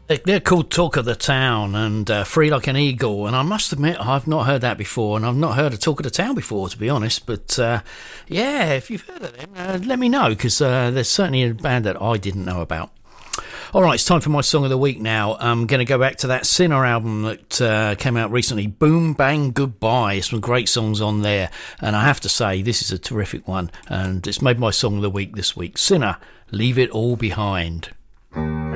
They're called Talk of the Town and Free Like an Eagle, and I must admit I've not heard that before, and I've not heard of Talk of the Town before, to be honest. But yeah, if you've heard of them, let me know, because there's certainly a band that I didn't know about. All right, it's time for my song of the week now. I'm going to go back to that Sinner album that came out recently, Boom Bang Goodbye. Some great songs on there, and I have to say, this is a terrific one, and it's made my song of the week this week. Sinner, Leave It All Behind.